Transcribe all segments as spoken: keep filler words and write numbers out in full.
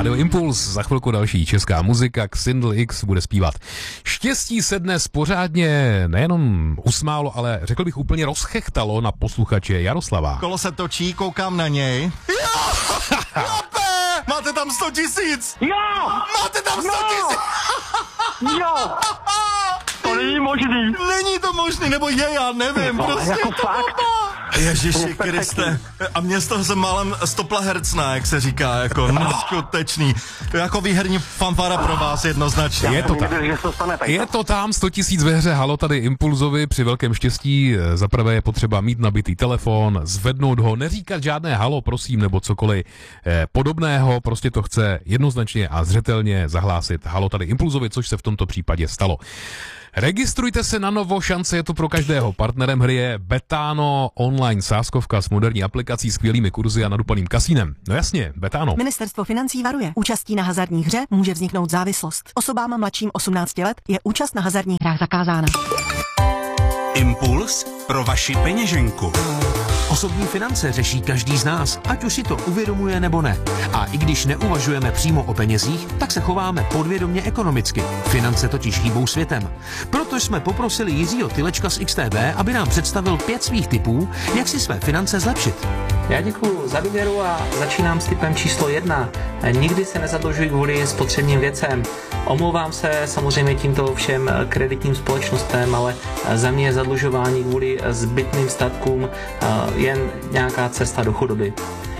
Rádio Impuls, za chvilku další česká muzika, Xindl X bude zpívat. Štěstí se dnes pořádně nejenom usmálo, ale řekl bych úplně rozchechtalo na posluchače Jaroslava. Kolo se točí, koukám na něj. Jo! Chlape! Máte tam sto tisíc! Jo! Máte tam sto tisíc! Jo! To není možný. Není to možný, nebo je, já nevím. No, prostě jako to fakt. Ježiši Kriste. A mě z toho se málem stopla hercna, jak se říká, jako neskutečný. Jako výherní fanfára pro vás jednoznačně. Je to tak. tam. Je to tam, sto tisíc ve hře, halo tady Impulzovi, při velkém štěstí. Zaprvé je potřeba mít nabitý telefon, zvednout ho, neříkat žádné halo, prosím, nebo cokoliv eh, podobného, prostě to chce jednoznačně a zřetelně zahlásit halo tady Impulzovi, což se v tomto případě stalo. Registrujte se na novo, šance je to pro každého. Partnerem hry je Betano, online sázkovka s moderní aplikací, skvělými kurzy a nadupaným kasínem. No jasně, Betano. Ministerstvo financí varuje. Účastí na hazardní hře může vzniknout závislost. Osobám mladším osmnácti let je účast na hazardních hrách zakázána. Impuls pro vaši peněženku. Osobní finance řeší každý z nás, ať už si to uvědomuje nebo ne. A i když neuvažujeme přímo o penězích, tak se chováme podvědomě ekonomicky. Finance totiž hýbou světem. Proto jsme poprosili Jiřího Tylečka z X T B, aby nám představil pět svých tipů, jak si své finance zlepšit. Já děkuji za důvěru a začínám s tipem číslo jedna. Nikdy se nezadlužuj kvůli spotřebním věcem. Omlouvám se samozřejmě tímto všem kreditním společnostem, ale za mě je zadlužování kvůli zbytným statkům jen nějaká cesta do chudoby.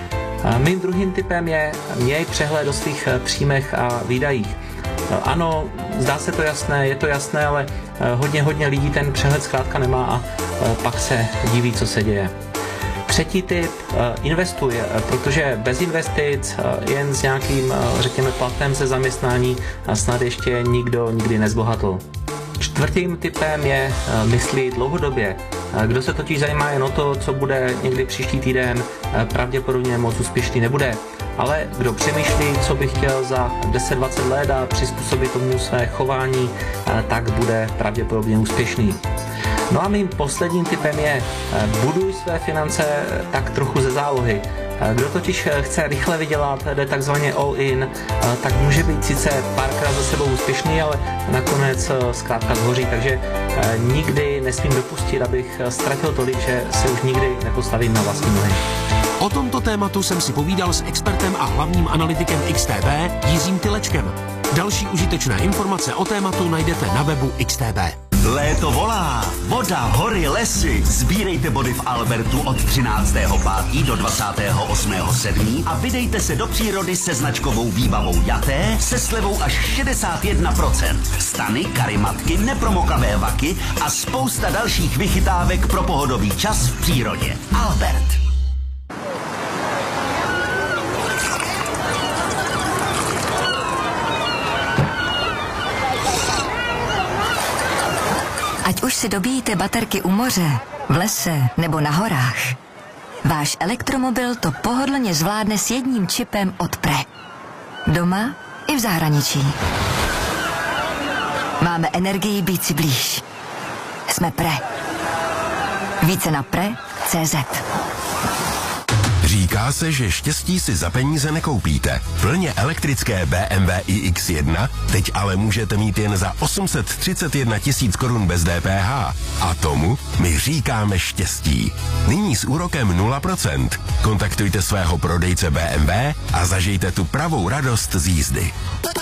Mým druhým tipem je měj přehled o svých příjmech a výdajích. Ano, zdá se to jasné, je to jasné, ale hodně, hodně lidí ten přehled zkrátka nemá a pak se diví, co se děje. Třetí tip, investuj, protože bez investic, jen s nějakým, řekněme, platem ze zaměstnání snad ještě nikdo nikdy nezbohatl. Čtvrtým tipem je myslit dlouhodobě. Kdo se totiž zajímá jen o to, co bude někdy příští týden, pravděpodobně moc úspěšný nebude. Ale kdo přemýšlí, co by chtěl za deset dvacet let a přizpůsobit tomu své chování, tak bude pravděpodobně úspěšný. No a mým posledním tipem je, buduj své finance tak trochu ze zálohy. Kdo totiž chce rychle vydělat, jde takzvaně all in, tak může být sice párkrát za sebou úspěšný, ale nakonec zkrátka zhoří, takže nikdy nesmím dopustit, abych ztratil tolik, že se už nikdy nepostavím na vlastní nohy. O tomto tématu jsem si povídal s expertem a hlavním analytikem X T B Jiřím Tylečkem. Další užitečné informace o tématu najdete na webu X T B. Léto volá, voda, hory, lesy. Sbírejte body v Albertu od třináctého pátého do dvacátého osmého sedmého a vydejte se do přírody se značkovou výbavou Jaté se slevou až šedesát jedna procent. Stany, karimatky, nepromokavé vaky a spousta dalších vychytávek pro pohodový čas v přírodě. Albert. Ať už si dobíjíte baterky u moře, v lese nebo na horách, váš elektromobil to pohodlně zvládne s jedním čipem od Pre. Doma i v zahraničí. Máme energii být si blíž. Jsme Pre. Více na pre tečka cé zet. Říká se, že štěstí si za peníze nekoupíte. Plně elektrické B M W i X jedna teď ale můžete mít jen za osm set třicet jedna tisíc korun bez D P H. A tomu my říkáme štěstí. Nyní s úrokem nula procent. Kontaktujte svého prodejce B M W a zažijte tu pravou radost z jízdy.